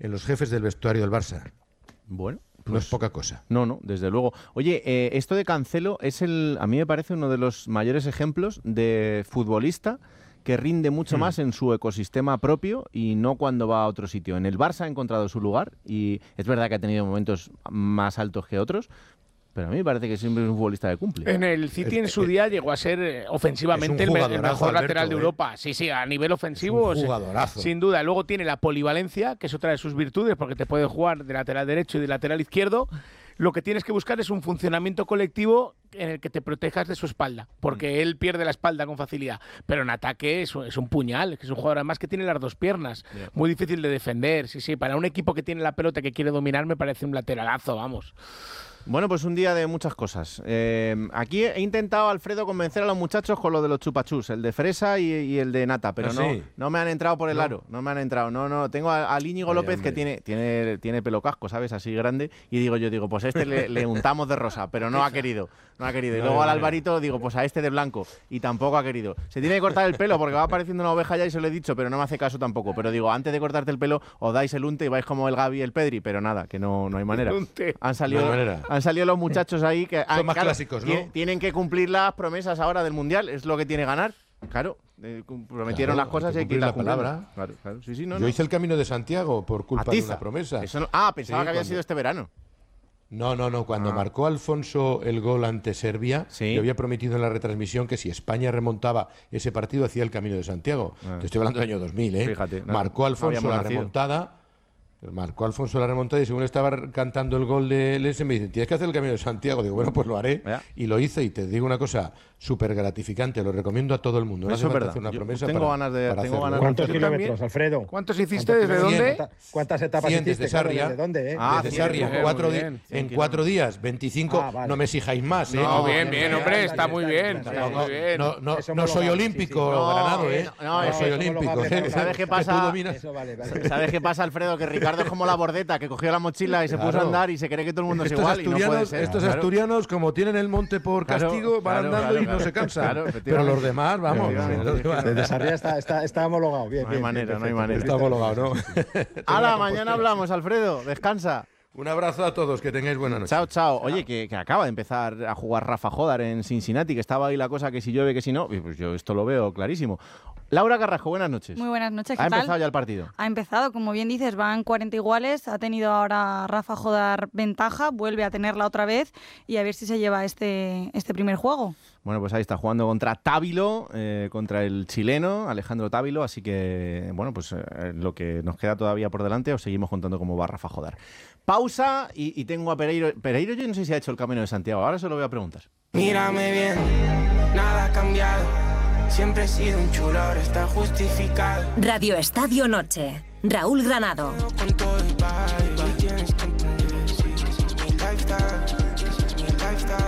en los jefes del vestuario del Barça. Bueno, pues, no es poca cosa. No, desde luego. Oye, esto de Cancelo es a mí me parece uno de los mayores ejemplos de futbolista que rinde mucho más en su ecosistema propio y no cuando va a otro sitio. En el Barça ha encontrado su lugar y es verdad que ha tenido momentos más altos que otros, pero a mí me parece que siempre es un futbolista que cumple. En el City en su día llegó a ser ofensivamente el mejor lateral de Europa. Sí, a nivel ofensivo, es un jugadorazo. Sin duda. Luego tiene la polivalencia, que es otra de sus virtudes, porque te puede jugar de lateral derecho y de lateral izquierdo. Lo que tienes que buscar es un funcionamiento colectivo en el que te protejas de su espalda, porque él pierde la espalda con facilidad, pero en ataque es un puñal, es un jugador además que tiene las dos piernas, muy difícil de defender. Sí, para un equipo que tiene la pelota que quiere dominar me parece un lateralazo, vamos. Bueno, pues un día de muchas cosas. Aquí he intentado, Alfredo, convencer a los muchachos con lo de los chupachús, el de fresa y el de nata, pero no me han entrado por el aro, no me han entrado. No, tengo al Íñigo López que tiene pelo casco, ¿sabes? Así grande, y digo, pues a este le untamos de rosa, pero no ha querido. Y luego al Alvarito digo, pues a este de blanco, y tampoco ha querido. Se tiene que cortar el pelo porque va apareciendo una oveja ya y se lo he dicho, pero no me hace caso tampoco. Pero digo, antes de cortarte el pelo, os dais el unte y vais como el Gavi y el Pedri, pero nada, que no hay manera. Han salido los muchachos ahí que son más clásicos, ¿no? Tienen que cumplir las promesas ahora del Mundial, es lo que tiene ganar. Claro, prometieron las cosas y hay que la palabra. Claro. Yo hice el Camino de Santiago por culpa de una promesa. Pensaba que había sido este verano. No. Cuando marcó Alfonso el gol ante Serbia, yo había prometido en la retransmisión que si España remontaba ese partido hacía el Camino de Santiago. Te estoy hablando del año 2000, ¿eh? Fíjate. Marcó Alfonso la remontada. Y según estaba cantando el gol de Lense me dicen, tienes que hacer el Camino de Santiago. Digo, bueno, pues lo haré. Y lo hice, y te digo una cosa súper gratificante, lo recomiendo a todo el mundo. Eso es verdad. Hacer una promesa tengo ganas de ¿Cuántos kilómetros, Alfredo? ¿Cuántos hiciste? ¿Desde dónde? ¿Cuántas etapas hiciste? Desde Sarria. ¿Desde dónde? Desde Sarria, en 4 días, 25. No me exijáis más, ¿eh? No, bien, hombre, está muy bien. No soy olímpico, Granado, ¿eh? No soy olímpico. ¿Sabes qué pasa? ¿Sabes qué pasa, Alfredo? Que Ricardo es como la bordeta, que cogió la mochila y se puso a andar y se cree que todo el mundo es igual y no puede ser. Estos asturianos, como tienen el monte por castigo, van andando y no se cansan. Pero los demás, vamos. Desde Sarria está homologado. Bien, no hay manera. Está homologado, ¿no? ¡Hala! Mañana hablamos, Alfredo. Descansa. Un abrazo a todos, que tengáis buena noche. Chao. Oye, que acaba de empezar a jugar Rafa Jodar en Cincinnati, que estaba ahí la cosa que si llueve, que si no, pues yo esto lo veo clarísimo. Laura Carrasco, buenas noches. Muy buenas noches, ¿qué tal? ¿Ha empezado ya el partido? Ha empezado, como bien dices, van 40 iguales, ha tenido ahora Rafa Jodar ventaja, vuelve a tenerla otra vez y a ver si se lleva este primer juego. Bueno, pues ahí está jugando contra Távilo, contra el chileno Alejandro Távilo, así que, bueno, pues lo que nos queda todavía por delante os seguimos contando cómo va Rafa Jodar. Pausa y tengo a Pereiro. Pereiro yo no sé si ha hecho el Camino de Santiago, ahora se lo voy a preguntar. Mírame bien, nada ha cambiado, siempre he sido un chulo, ahora está justificado. Radio Estadio Noche, Raúl Granado. Con todo el vibe, tienes que entender, mi lifestyle.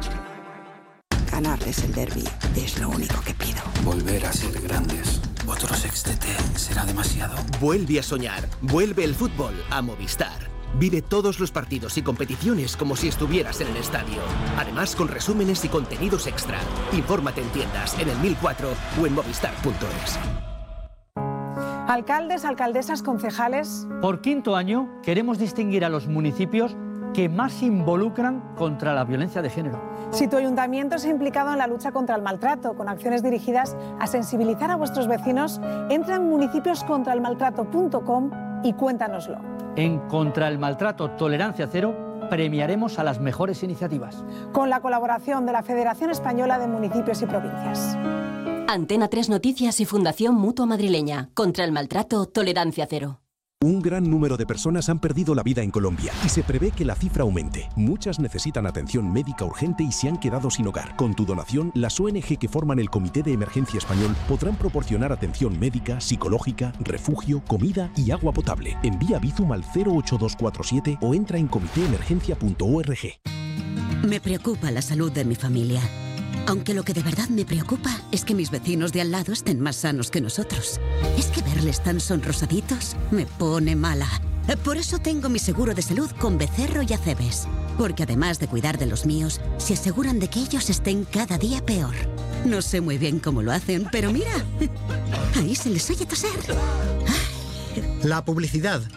Ganar es el derbi, es lo único que pido. Volver a ser grandes. Otro sextete será demasiado. Vuelve a soñar. Vuelve el fútbol a Movistar. Vive todos los partidos y competiciones como si estuvieras en el estadio. Además, con resúmenes y contenidos extra. Infórmate en tiendas, en el 1004 o en movistar.es. Alcaldes, alcaldesas, concejales. Por quinto año queremos distinguir a los municipios que más se involucran contra la violencia de género. Si tu ayuntamiento se ha implicado en la lucha contra el maltrato, con acciones dirigidas a sensibilizar a vuestros vecinos, entra en municipioscontraelmaltrato.com y cuéntanoslo. En Contra el Maltrato Tolerancia Cero premiaremos a las mejores iniciativas. Con la colaboración de la Federación Española de Municipios y Provincias. Antena 3 Noticias y Fundación Mutua Madrileña. Contra el Maltrato Tolerancia Cero. Un gran número de personas han perdido la vida en Colombia y se prevé que la cifra aumente. Muchas necesitan atención médica urgente y se han quedado sin hogar. Con tu donación, las ONG que forman el Comité de Emergencia Español podrán proporcionar atención médica, psicológica, refugio, comida y agua potable. Envía Bizum al 08247 o entra en comitéemergencia.org. Me preocupa la salud de mi familia. Aunque lo que de verdad me preocupa es que mis vecinos de al lado estén más sanos que nosotros. Es que verles tan sonrosaditos me pone mala. Por eso tengo mi seguro de salud con Becerro y Acebes. Porque además de cuidar de los míos, se aseguran de que ellos estén cada día peor. No sé muy bien cómo lo hacen, pero mira, ahí se les oye toser. La publicidad